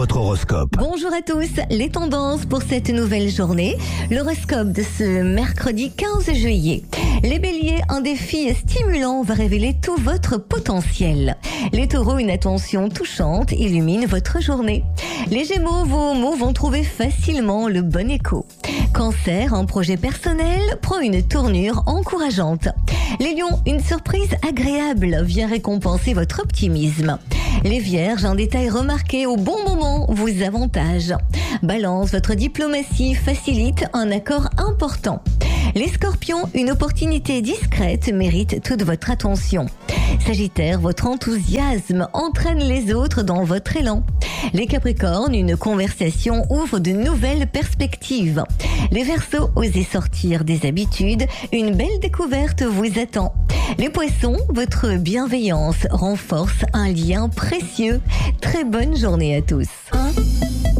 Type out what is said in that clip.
votre horoscope. Bonjour à tous, les tendances pour cette nouvelle journée. L'horoscope de ce mercredi 15 juillet. Les béliers, un défi stimulant va révéler tout votre potentiel. Les taureaux, une attention touchante illumine votre journée. Les gémeaux, vos mots vont trouver facilement le bon écho. Cancer, un projet personnel prend une tournure encourageante. Les lions, une surprise agréable vient récompenser votre optimisme. Les vierges, un détail remarqué au bon moment vous avantage. Balance, votre diplomatie facilite un accord important. Les scorpions, une opportunité discrète mérite toute votre attention. Sagittaire, votre enthousiasme entraîne les autres dans votre élan. Les capricornes, une conversation ouvre de nouvelles perspectives. Les verseaux, osez sortir des habitudes, une belle découverte vous attend. Les poissons, votre bienveillance renforce un lien précieux. Très bonne journée à tous.